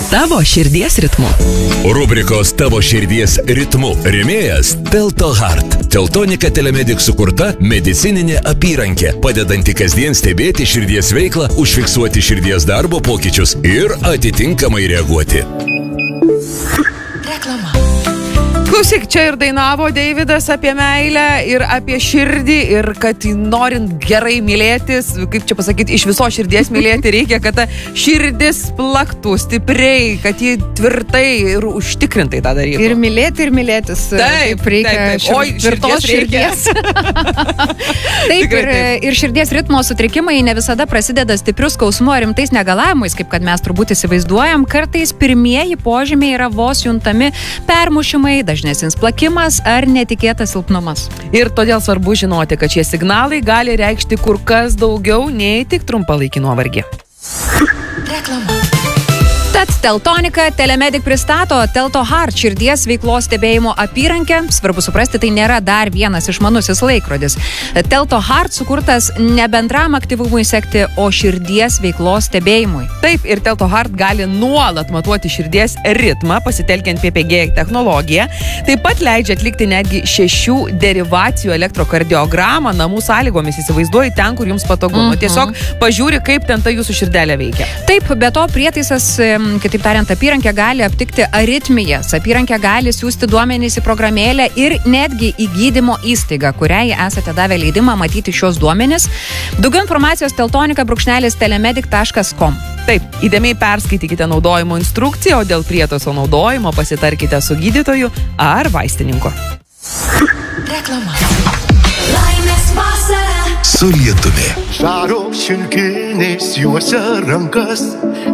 Tavo širdies ritmu. Rubrikos Tavo širdies ritmu rėmėjas Telto Heart. Teltonika Telemedic sukurta medicininė apyrankė, padedanti kasdien stebėti širdies veiklą, užfiksuoti širdies darbo pokyčius ir atitinkamai reaguoti. Reklama. Klausyk, čia ir dainavo Deividas apie meilę ir apie širdį ir kad norint gerai mylėtis, kaip čia pasakyti, iš viso širdies mylėti reikia, kad ta širdis plaktų stipriai, kad ji tvirtai ir užtikrintai tą darytų. Ir mylėti, ir mylėtis. Taip, reikia. Oi, tvirtos širdies. Taip, ir širdies ritmo sutrikimai ne visada prasideda stipriu skausmu ar rimtais negalavimais, kaip kad mes turbūt įsivaizduojam. Kartais pirmieji požymiai yra vos juntami permušimai, dažnesnis plakimas ar netikėtas silpnumas. Ir todėl svarbu žinoti, kad šie signalai gali reikšti kur kas daugiau nei tik trumpalaikį nuovargį. Reklama. Tad Teltonika Telemedic pristato Telto Heart širdies veiklos stebėjimo apyrankę. Svarbu suprasti, tai nėra dar vienas išmanusis laikrodis. Telto Heart sukurtas ne bendram aktyvumui sekti, o širdies veiklos stebėjimui. Taip, ir Telto Heart gali nuolat matuoti širdies ritmą, pasitelkiant PPG technologiją. Taip pat leidžia atlikti netgi 6 derivacijų elektrokardiogramą namų sąlygomis. Įsivaizduoji ten, kur jums patogu. Tiesiog pažiūri, kaip ten ta jūsų širdelė veikia. Taip, be to prietaisas, kitaip tariant, apyrankė gali aptikti aritmijas. Apyrankė gali siūsti duomenys į programėlę ir netgi į gydymo įstaigą, kuriai esate davę leidimą matyti šios duomenys. Daugiau informacijos teltonika.telemedic.com. Taip, įdėmiai perskaitykite naudojimo instrukciją, o dėl prietaiso naudojimo pasitarkite su gydytoju ar vaistininku. Reklama. Laimės vasara. Su lietumi. Žaro šilkinės juose rankas,